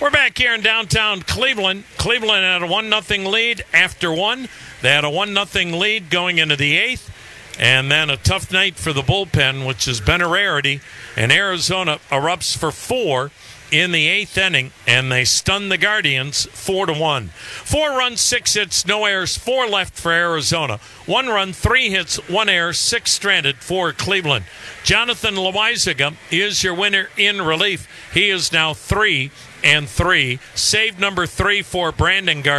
We're back here in downtown Cleveland. Cleveland had a 1-0 lead after one. They had a 1-0 lead going into the eighth. And then a tough night for the bullpen, which has been a rarity. And Arizona erupts for 4 in the eighth inning, and they stun the Guardians 4-1. 4 runs, 6 hits, no errors, 4 left for Arizona. 1 run, 3 hits, 1 error, 6 stranded for Cleveland. Jonathan Loaisiga is your winner in relief. He is now 3-3. Save number 3 for Brandon Garcia.